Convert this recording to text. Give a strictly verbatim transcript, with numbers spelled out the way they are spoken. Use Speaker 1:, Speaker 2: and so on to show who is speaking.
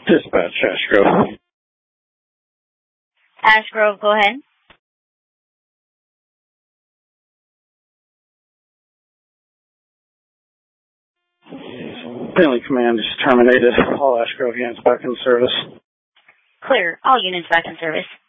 Speaker 1: Dispatch, Ashgrove.
Speaker 2: Ashgrove, go ahead.
Speaker 1: Apparently command is terminated. All Ashgrove units back in service.
Speaker 2: Clear. All units back in service.